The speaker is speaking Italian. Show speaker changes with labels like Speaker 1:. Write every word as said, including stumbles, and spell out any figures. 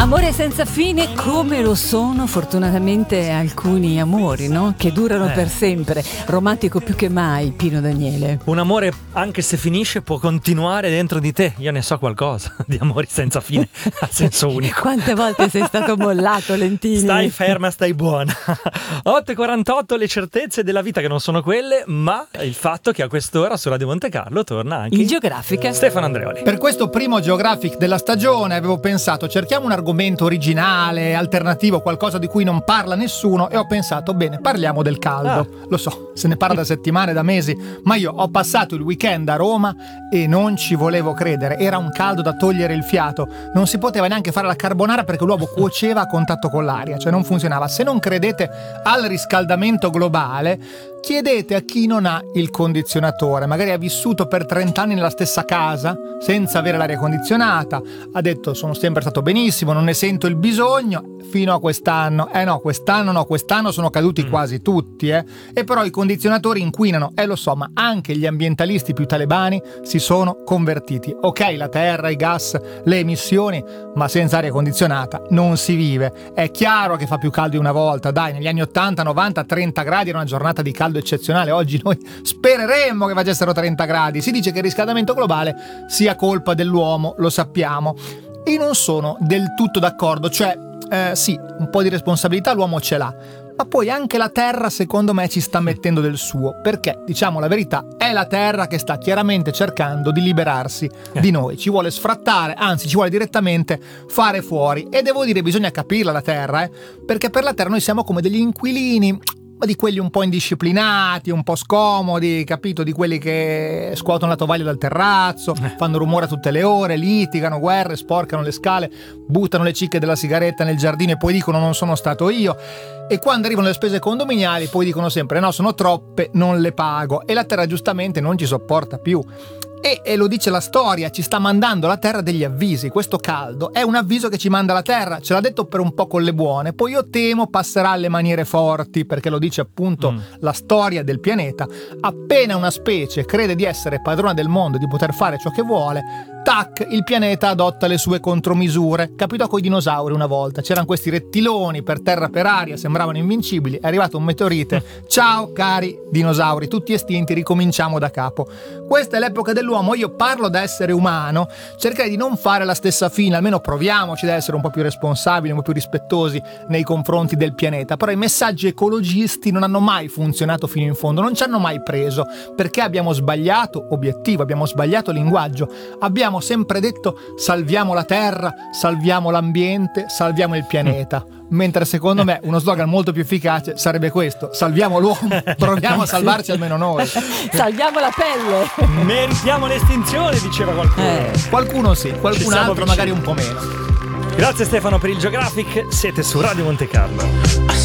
Speaker 1: Amore senza fine, come lo sono fortunatamente alcuni amori, no? Che durano
Speaker 2: Eh.
Speaker 1: per sempre. Romantico più che mai, Pino Daniele.
Speaker 2: Un amore, anche se finisce, può continuare dentro di te. Io ne so qualcosa di amori senza fine, a senso unico.
Speaker 1: Quante volte sei stato mollato, Lentini?
Speaker 2: Stai ferma, stai buona. otto e quarantotto, le certezze della vita che non sono quelle, ma il fatto che a quest'ora su Radio Monte Carlo torna anche
Speaker 1: Il Geografica.
Speaker 2: Stefano Andreoli.
Speaker 3: Per questo primo Geographic della stagione avevo pensato cerchiamo un argomento originale, alternativo, qualcosa di cui non parla nessuno, e ho pensato bene, parliamo del caldo.
Speaker 2: Ah.
Speaker 3: Lo so, se ne parla da settimane, da mesi, ma io ho passato il weekend a Roma e non ci volevo credere. Era un caldo da togliere il fiato, non si poteva neanche fare la carbonara perché l'uovo cuoceva a contatto con l'aria, cioè non funzionava. Se non credete al riscaldamento globale, chiedete a chi non ha il condizionatore, magari ha vissuto per trenta anni nella stessa casa senza avere l'aria condizionata, ha detto sono sempre stato benissimo, non ne sento il bisogno, fino a quest'anno. Eh no, quest'anno no, quest'anno sono caduti mm. quasi tutti, eh. E però i condizionatori inquinano, eh lo so, ma anche gli ambientalisti più talebani si sono convertiti. Ok, la terra, i gas, le emissioni, ma senza aria condizionata non si vive. È chiaro che fa più caldo di una volta, dai, negli anni ottanta, novanta, trenta gradi era una giornata di caldo eccezionale. Oggi noi spereremmo che facessero trenta gradi. Si dice che il riscaldamento globale sia colpa dell'uomo, lo sappiamo. E non sono del tutto d'accordo, cioè eh, sì, un po' di responsabilità l'uomo ce l'ha, ma poi anche la terra secondo me ci sta mettendo del suo, perché diciamo la verità, è la terra che sta chiaramente cercando di liberarsi eh. di noi, ci vuole sfrattare, anzi ci vuole direttamente fare fuori. E devo dire, bisogna capirla la terra, eh, perché per la terra noi siamo come degli inquilini, ma di quelli un po' indisciplinati, un po' scomodi, capito? Di quelli che scuotono la tovaglia dal terrazzo, fanno rumore a tutte le ore, litigano, guerre, sporcano le scale, buttano le cicche della sigaretta nel giardino e poi dicono non sono stato io. E quando arrivano le spese condominiali poi dicono sempre no, sono troppe, non le pago. E la terra giustamente non ci sopporta più. E, e lo dice la storia, ci sta mandando la terra degli avvisi. Questo caldo è un avviso che ci manda la terra, ce l'ha detto per un po' con le buone, poi io temo passerà alle maniere forti, perché lo dice appunto mm. la storia del pianeta. Appena una specie crede di essere padrona del mondo e di poter fare ciò che vuole, tac, il pianeta adotta le sue contromisure. Capitò coi dinosauri una volta, c'erano questi rettiloni per terra per aria, sembravano invincibili, è arrivato un meteorite, ciao cari dinosauri, tutti estinti, ricominciamo da capo. Questa è l'epoca dell'uomo. Io parlo da essere umano, cercare di non fare la stessa fine, almeno proviamoci ad essere un po' più responsabili, un po' più rispettosi nei confronti del pianeta. Però i messaggi ecologisti non hanno mai funzionato fino in fondo, non ci hanno mai preso, perché abbiamo sbagliato obiettivo, abbiamo sbagliato linguaggio, abbiamo sempre detto salviamo la terra, salviamo l'ambiente, salviamo il pianeta. Mentre secondo me uno slogan molto più efficace sarebbe questo: salviamo l'uomo, proviamo a salvarci almeno noi.
Speaker 1: Salviamo la pelle.
Speaker 2: Meritiamo l'estinzione, diceva qualcuno.
Speaker 1: Eh.
Speaker 3: Qualcuno sì, qualcun altro
Speaker 2: vicini.
Speaker 3: magari un po' meno.
Speaker 2: Grazie Stefano per il Geographic, siete su Radio Monte Carlo.